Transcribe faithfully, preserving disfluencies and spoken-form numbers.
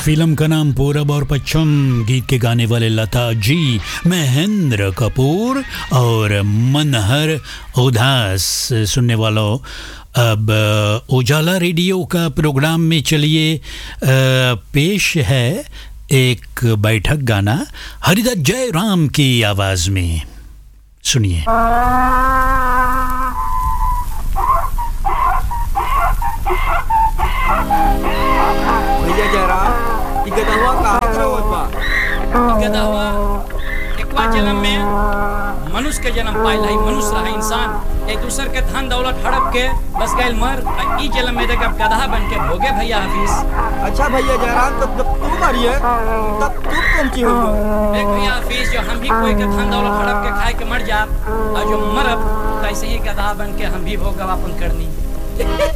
Film का नाम पूरब और पश्चिम, गीत के गाने वाले लता जी, महेंद्र कपूर और मनहर उदास। सुनने वालों, अब उजाला रेडियो का प्रोग्राम में चलिए पेश है एक बैठक गाना हरिदास जयराम की आवाज में। सुनिए। भैया जयराम, ई गदहवा काहे करवत बा? गदहवा एकवा जन्म में मनुष्य के जन्म पाइल है, मनुष्य रहा इंसान, एक दूसर के धन दौलत हड़प के बस गइल मर, आ ई जन्म में देखब गदहा बन के भोगे भैया हाफिज। अच्छा भैया जयराम, तब जब तू मरिए तब तू कौन ची होइबो? देख भैया हाफिज, जो हम भी कोई के धन दौलत हड़प के खाए के मर जाब, और जो मरब तैसे ही गदहा बन के हम भी भोगब अपन करनी।